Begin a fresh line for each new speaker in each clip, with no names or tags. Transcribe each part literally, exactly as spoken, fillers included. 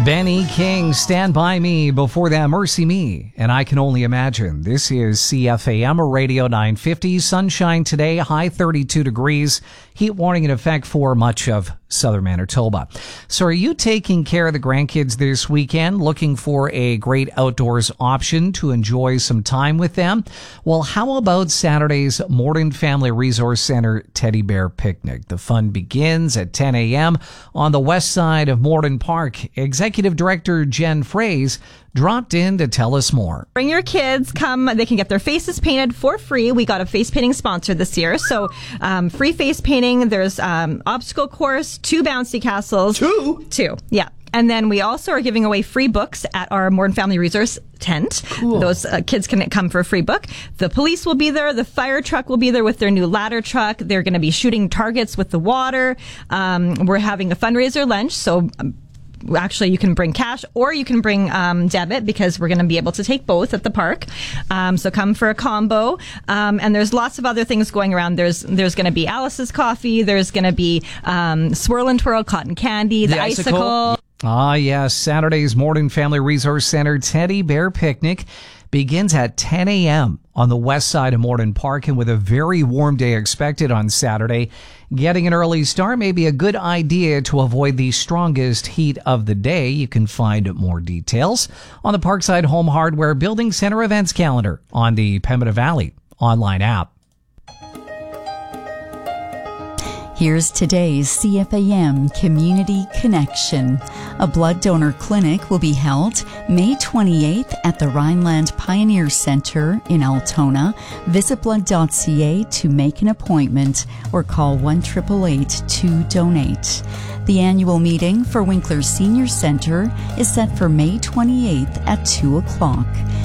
Benny King, Stand By Me. Before that, Mercy Me, and I Can Only Imagine. This is C F A M Radio nine fifty. Sunshine today, high thirty-two degrees. Heat warning in effect for much of southern Manitoba. So are you taking care of the grandkids this weekend, looking for a great outdoors option to enjoy some time with them? Well, how about Saturday's Morden Family Resource Center Teddy Bear Picnic? The fun begins at ten a.m. on the west side of Morden Park. Executive Director Jen Fraze dropped in to tell us more.
Bring your kids, come, they can get their faces painted for free. We got a face painting sponsor this year, so um, free face painting. There's um, obstacle course, two bouncy castles.
Two?
Two, yeah. And then we also are giving away free books at our Morden Family Resource tent.
Cool.
Those uh, kids can come for a free book. The police will be there. The fire truck will be there with their new ladder truck. They're going to be shooting targets with the water. Um, we're having a fundraiser lunch, so... Um, Actually, you can bring cash or you can bring um, debit because we're going to be able to take both at the park. Um, so come for a combo. Um, and there's lots of other things going around. There's there's going to be Alice's Coffee. There's going to be um, Swirl and Twirl Cotton Candy, the, the icicle. icicle.
Ah, yes. Saturday's Morden Family Resource Center Teddy Bear Picnic begins at ten a.m. on the west side of Morden Park, and with a very warm day expected on Saturday, getting an early start may be a good idea to avoid the strongest heat of the day. You can find more details on the Parkside Home Hardware Building Center events calendar on the Pembina Valley online app.
Here's today's C F A M Community Connection. A blood donor clinic will be held May twenty-eighth at the Rhineland Pioneer Center in Altona. Visit blood dot c a to make an appointment or call one eight eight eight to donate. The annual meeting for Winkler Senior Center is set for May twenty-eighth at two o'clock.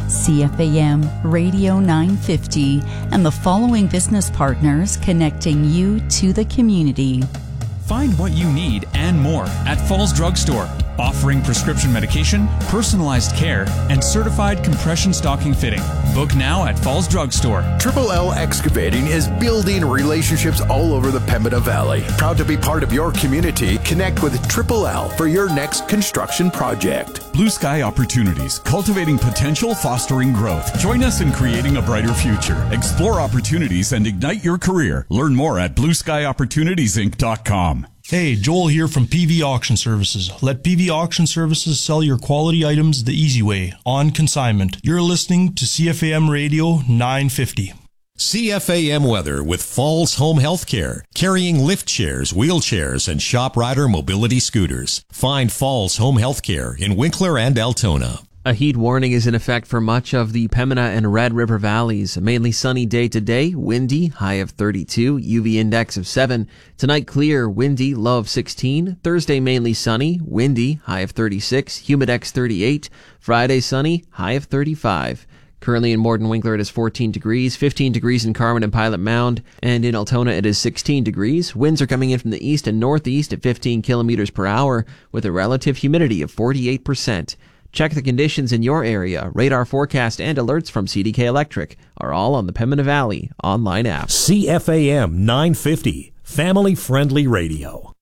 C F A M Radio nine fifty and the following business partners connecting you to the community.
Find what you need and more at Falls Drug Store, offering prescription medication, personalized care, and certified compression stocking fitting. Book now at Falls Drug Store.
Triple L Excavating is building relationships all over the Pembina Valley. Proud to be part of your community. Connect with Triple L for your next construction project.
Blue Sky Opportunities, cultivating potential, fostering growth. Join us in creating a brighter future. Explore opportunities and ignite your career. Learn more at blue sky opportunities inc dot com.
Hey, Joel here from P V Auction Services. Let P V Auction Services sell your quality items the easy way, on consignment. You're listening to C F A M Radio nine fifty.
C F A M weather with Falls Home Healthcare, carrying lift chairs, wheelchairs, and shop rider mobility scooters. Find Falls Home Healthcare in Winkler and Altona.
A heat warning is in effect for much of the Pembina and Red River valleys. A mainly sunny day today, windy, high of thirty-two, U V index of seven. Tonight clear, windy, low of sixteen. Thursday mainly sunny, windy, high of thirty-six, humidex thirty-eight. Friday sunny, high of thirty-five. Currently in Morden Winkler it is fourteen degrees, fifteen degrees in Carman and Pilot Mound, and in Altona it is sixteen degrees. Winds are coming in from the east and northeast at fifteen kilometers per hour with a relative humidity of forty-eight percent. Check the conditions in your area. Radar forecast and alerts from C D K Electric are all on the Pembina Valley online app.
C F A M nine fifty, family-friendly radio.